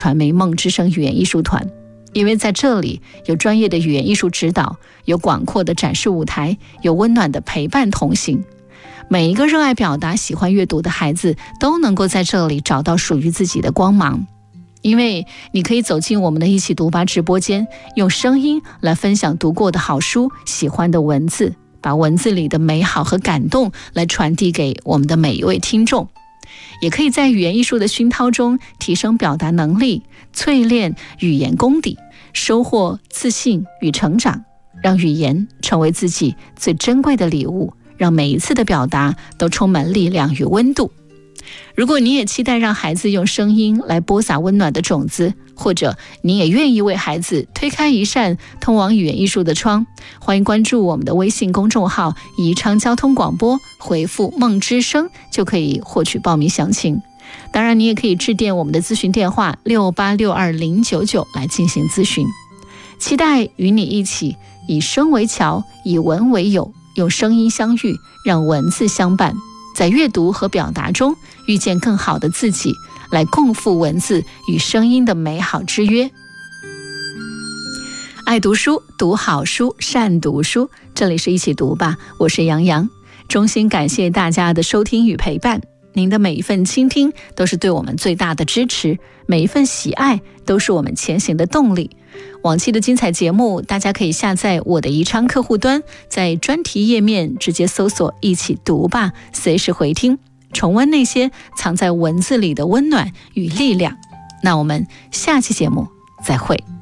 传媒梦之声语言艺术团，因为在这里有专业的语言艺术指导，有广阔的展示舞台，有温暖的陪伴同行。每一个热爱表达、喜欢阅读的孩子都能够在这里找到属于自己的光芒。因为你可以走进我们的一起读吧直播间，用声音来分享读过的好书、喜欢的文字，把文字里的美好和感动来传递给我们的每一位听众。也可以在语言艺术的熏陶中提升表达能力，淬炼语言功底，收获自信与成长，让语言成为自己最珍贵的礼物，让每一次的表达都充满力量与温度。如果你也期待让孩子用声音来播撒温暖的种子，或者你也愿意为孩子推开一扇通往语言艺术的窗，欢迎关注我们的微信公众号宜昌交通广播，回复梦之声就可以获取报名详情。当然你也可以致电我们的咨询电话68620099来进行咨询。期待与你一起以声为桥，以文为友，用声音相遇，让文字相伴，在阅读和表达中遇见更好的自己，来共赴文字与声音的美好之约。爱读书，读好书，善读书，这里是一起读吧，我是杨洋。衷心感谢大家的收听与陪伴，您的每一份倾听都是对我们最大的支持，每一份喜爱都是我们前行的动力。往期的精彩节目大家可以下载我的宜昌客户端，在专题页面直接搜索一起读吧，随时回听，重温那些藏在文字里的温暖与力量。那我们下期节目再会。